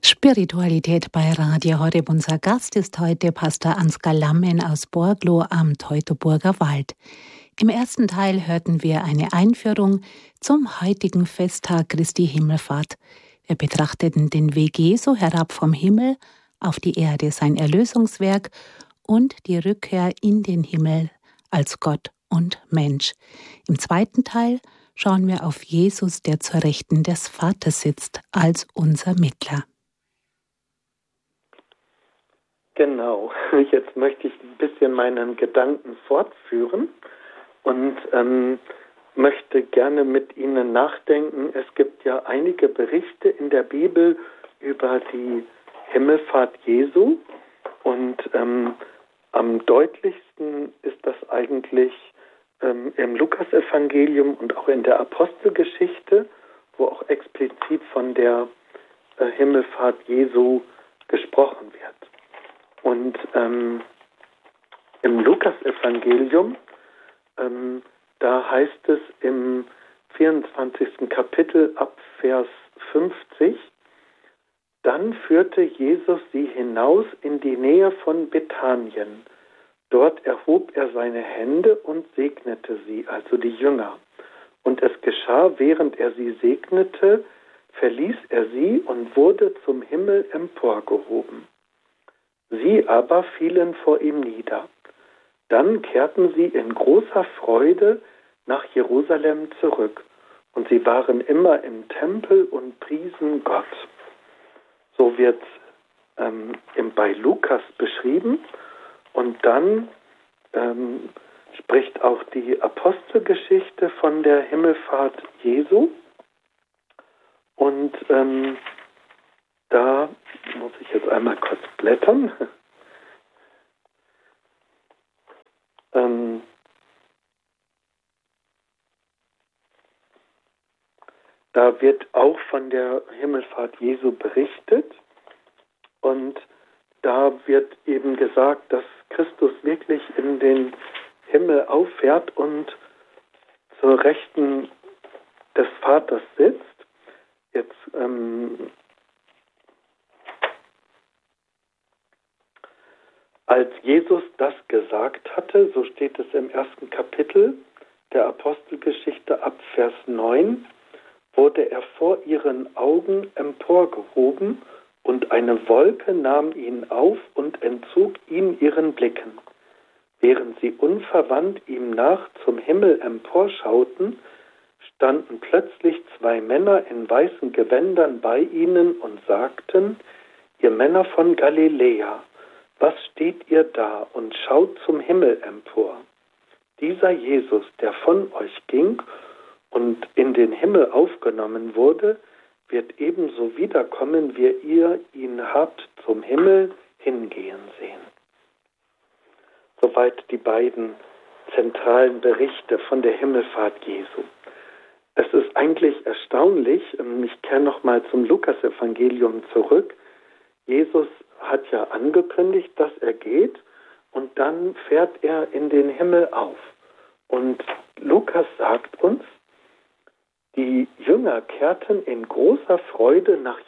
Spiritualität bei Radio Horeb. Unser Gast ist heute Pastor Ansgar Lammen aus Borglo am Teutoburger Wald. Im ersten Teil hörten wir eine Einführung zum heutigen Festtag Christi Himmelfahrt. Wir betrachteten den Weg Jesu herab vom Himmel auf die Erde, sein Erlösungswerk und die Rückkehr in den Himmel als Gott und Mensch. Im zweiten Teil schauen wir auf Jesus, der zur Rechten des Vaters sitzt, als unser Mittler. Genau, jetzt möchte ich ein bisschen meinen Gedanken fortführen und möchte gerne mit Ihnen nachdenken. Es gibt ja einige Berichte in der Bibel über die Himmelfahrt Jesu und am deutlichsten ist das eigentlich im Lukasevangelium und auch in der Apostelgeschichte, wo auch explizit von der Himmelfahrt Jesu gesprochen wird. Und im Lukasevangelium, da heißt es im 24. Kapitel ab Vers 50, dann führte Jesus sie hinaus in die Nähe von Bethanien. Dort erhob er seine Hände und segnete sie, also die Jünger. Und es geschah, während er sie segnete, verließ er sie und wurde zum Himmel emporgehoben. Sie aber fielen vor ihm nieder. Dann kehrten sie in großer Freude nach Jerusalem zurück. Und sie waren immer im Tempel und priesen Gott. So wird bei Lukas beschrieben. Und dann spricht auch die Apostelgeschichte von der Himmelfahrt Jesu. Und da muss ich jetzt einmal kurz blättern. Da wird auch von der Himmelfahrt Jesu berichtet und da wird eben gesagt, dass Christus wirklich in den Himmel auffährt und zur Rechten des Vaters sitzt. Jetzt als Jesus das gesagt hatte, so steht es im ersten Kapitel der Apostelgeschichte ab Vers 9, wurde er vor ihren Augen emporgehoben und eine Wolke nahm ihn auf und entzog ihn ihren Blicken. Während sie unverwandt ihm nach zum Himmel emporschauten, standen plötzlich zwei Männer in weißen Gewändern bei ihnen und sagten: Ihr Männer von Galiläa, was steht ihr da und schaut zum Himmel empor? Dieser Jesus, der von euch ging und in den Himmel aufgenommen wurde, wird ebenso wiederkommen, wie ihr ihn habt zum Himmel hingehen sehen. Soweit die beiden zentralen Berichte von der Himmelfahrt Jesu. Es ist eigentlich erstaunlich, ich kehre nochmal zum Lukasevangelium zurück. Jesus hat ja angekündigt, dass er geht und dann fährt er in den Himmel auf. Und Lukas sagt uns, die Jünger kehrten in großer Freude nach